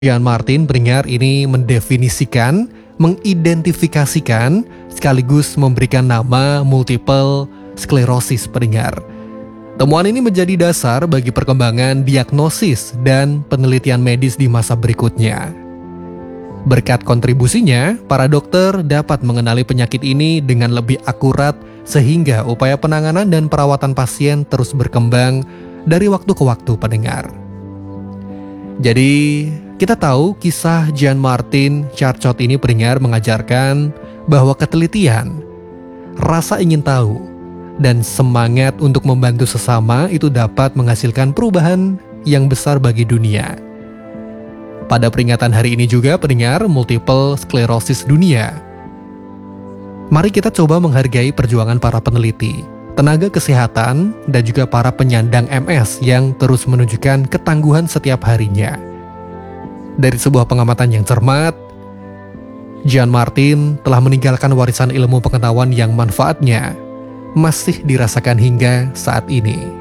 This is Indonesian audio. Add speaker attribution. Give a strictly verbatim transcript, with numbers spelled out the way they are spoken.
Speaker 1: Jean Martin Bringer ini mendefinisikan, mengidentifikasikan, sekaligus memberikan nama multiple sklerosis Bringer. Temuan ini menjadi dasar bagi perkembangan diagnosis dan penelitian medis di masa berikutnya. Berkat kontribusinya, para dokter dapat mengenali penyakit ini dengan lebih akurat sehingga upaya penanganan dan perawatan pasien terus berkembang dari waktu ke waktu pendengar. Jadi, kita tahu kisah Jean Martin Charcot ini Bringer mengajarkan bahwa ketelitian, rasa ingin tahu, dan semangat untuk membantu sesama itu dapat menghasilkan perubahan yang besar bagi dunia. Pada peringatan hari ini juga pendengar multiple sklerosis dunia. Mari kita coba menghargai perjuangan para peneliti, tenaga kesehatan, dan juga para penyandang M S yang terus menunjukkan ketangguhan setiap harinya. Dari sebuah pengamatan yang cermat, Jean Martin telah meninggalkan warisan ilmu pengetahuan yang manfaatnya masih dirasakan hingga saat ini.